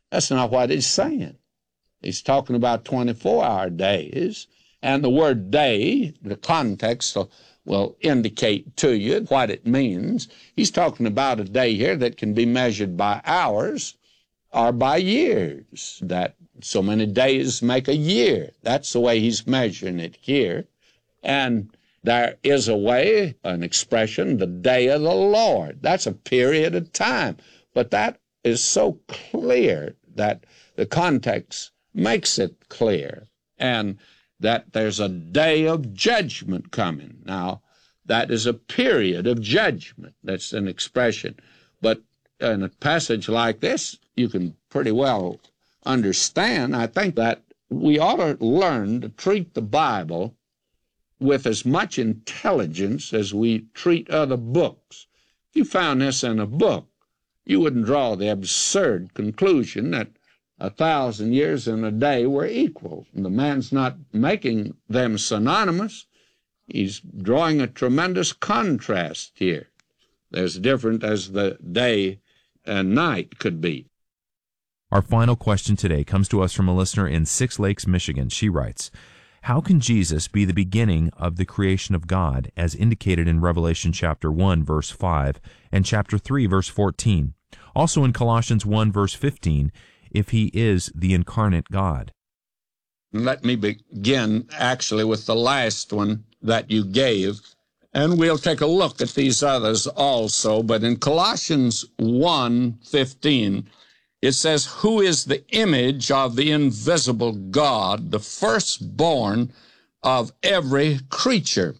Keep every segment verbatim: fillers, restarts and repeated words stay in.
That's not what he's saying. He's talking about twenty-four hour days, and the word day, the context will, will indicate to you what it means. He's talking about a day here that can be measured by hours or by years, that so many days make a year. That's the way he's measuring it here. And there is a way, an expression, the day of the Lord. That's a period of time. But that is so clear that the context makes it clear, and that there's a day of judgment coming. Now, that is a period of judgment. That's an expression. But in a passage like this, you can pretty well understand, I think, that we ought to learn to treat the Bible with as much intelligence as we treat other books. If you found this in a book, you wouldn't draw the absurd conclusion that a thousand years and a day were equal. The man's not making them synonymous. He's drawing a tremendous contrast here. They're as different as the day and night could be. Our final question today comes to us from a listener in Six Lakes, Michigan. She writes, how can Jesus be the beginning of the creation of God, as indicated in Revelation chapter one, verse five, and chapter three, verse fourteen? Also in Colossians one, verse fifteen, if he is the incarnate God. Let me begin actually with the last one that you gave, and we'll take a look at these others also. But in Colossians one fifteen, it says, who is the image of the invisible God, the firstborn of every creature.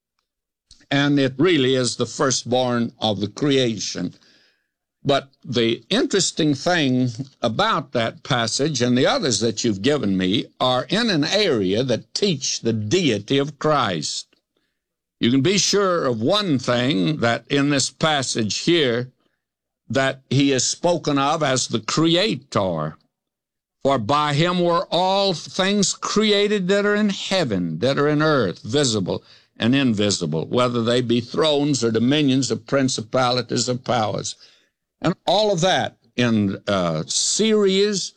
And it really is the firstborn of the creation. But the interesting thing about that passage and the others that you've given me are in an area that teach the deity of Christ. You can be sure of one thing, that in this passage here, that he is spoken of as the Creator. For by him were all things created that are in heaven, that are in earth, visible and invisible, whether they be thrones or dominions or principalities or powers. And all of that in a series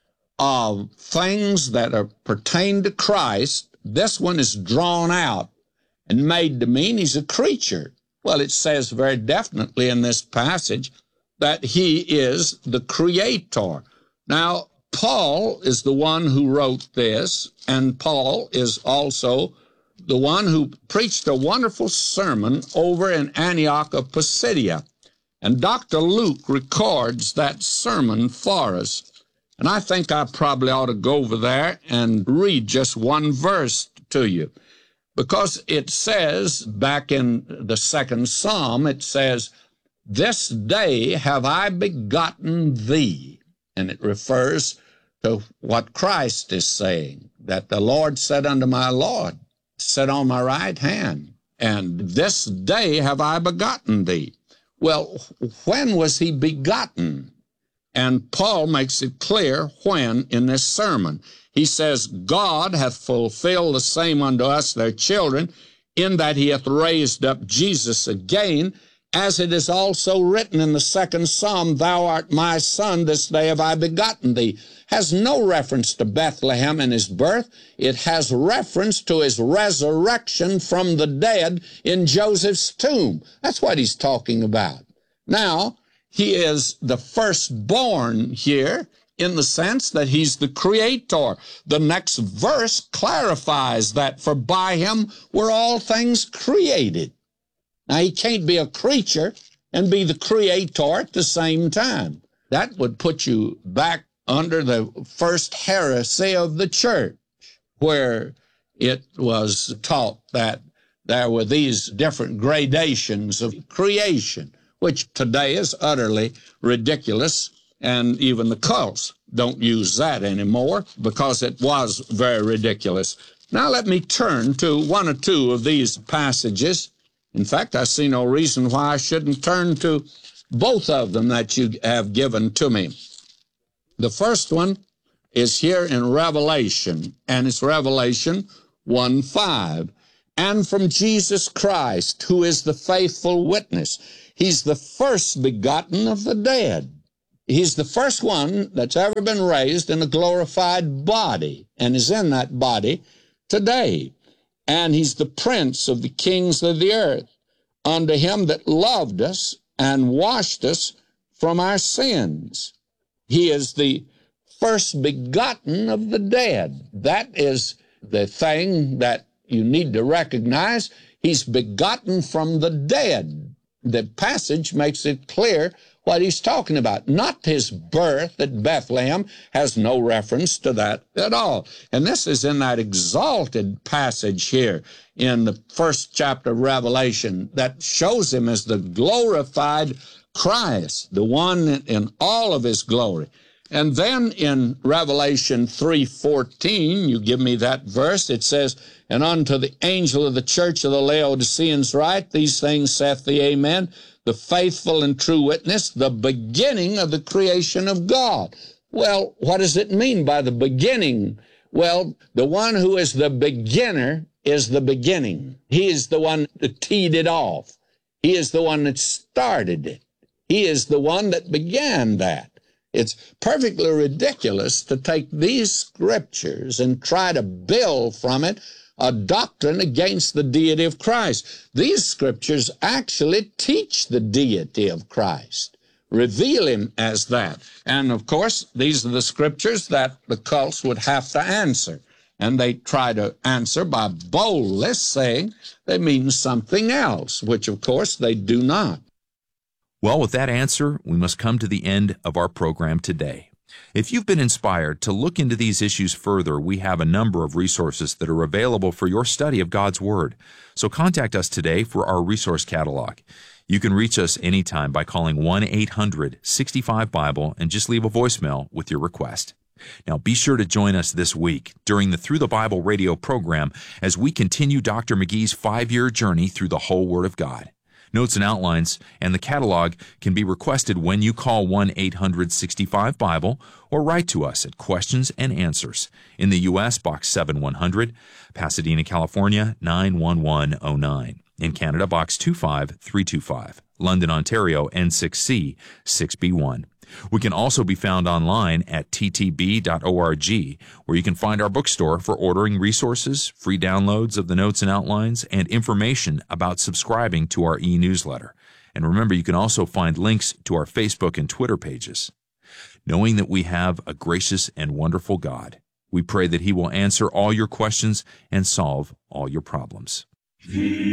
of things that are pertain to Christ, this one is drawn out and made to mean he's a creature. Well, it says very definitely in this passage that he is the Creator. Now, Paul is the one who wrote this, and Paul is also the one who preached a wonderful sermon over in Antioch of Pisidia. And Doctor Luke records that sermon for us. And I think I probably ought to go over there and read just one verse to you. Because it says, back in the second Psalm, it says, this day have I begotten thee. And it refers to what Christ is saying, that the Lord said unto my Lord, sit on my right hand, and this day have I begotten thee. Well, when was he begotten? And Paul makes it clear when in this sermon. He says, God hath fulfilled the same unto us, their children, in that he hath raised up Jesus again, as it is also written in the second Psalm, thou art my son, this day have I begotten thee. Has no reference to Bethlehem and his birth. It has reference to his resurrection from the dead in Joseph's tomb. That's what he's talking about. Now, he is the firstborn here in the sense that he's the Creator. The next verse clarifies that, for by him were all things created. Now, he can't be a creature and be the Creator at the same time. That would put you back under the first heresy of the church, where it was taught that there were these different gradations of creation, which today is utterly ridiculous, and even the cults don't use that anymore because it was very ridiculous. Now let me turn to one or two of these passages. In fact, I see no reason why I shouldn't turn to both of them that you have given to me. The first one is here in Revelation, and it's Revelation one five. And from Jesus Christ, who is the faithful witness. He's the first begotten of the dead. He's the first one that's ever been raised in a glorified body and is in that body today. And he's the prince of the kings of the earth. Unto him that loved us and washed us from our sins. He is the first begotten of the dead. That is the thing that you need to recognize. He's begotten from the dead. The passage makes it clear what he's talking about. Not his birth at Bethlehem has no reference to that at all. And this is in that exalted passage here in the first chapter of Revelation that shows him as the glorified Christ, the one in all of his glory. And then in Revelation three fourteen, you give me that verse, it says, And unto the angel of the church of the Laodiceans write, These things saith the Amen, the faithful and true witness, the beginning of the creation of God. Well, what does it mean by the beginning? Well, the one who is the beginner is the beginning. He is the one that teed it off. He is the one that started it. He is the one that began that. It's perfectly ridiculous to take these scriptures and try to build from it a doctrine against the deity of Christ. These scriptures actually teach the deity of Christ, reveal him as that. And of course, these are the scriptures that the cults would have to answer. And they try to answer by boldly saying they mean something else, which of course they do not. Well, with that answer, we must come to the end of our program today. If you've been inspired to look into these issues further, we have a number of resources that are available for your study of God's Word. So contact us today for our resource catalog. You can reach us anytime by calling one eight hundred sixty-five Bible and just leave a voicemail with your request. Now, be sure to join us this week during the Through the Bible radio program as we continue Doctor McGee's five-year journey through the whole Word of God. Notes and outlines and the catalog can be requested when you call one eight hundred sixty-five Bible or write to us at Questions and Answers in the U S Box seven one hundred, Pasadena, California nine one one oh nine. In Canada, Box two five three two five, London, Ontario N six C six B one. We can also be found online at t t b dot org, where you can find our bookstore for ordering resources, free downloads of the notes and outlines, and information about subscribing to our e-newsletter. And remember, you can also find links to our Facebook and Twitter pages. Knowing that we have a gracious and wonderful God, we pray that He will answer all your questions and solve all your problems.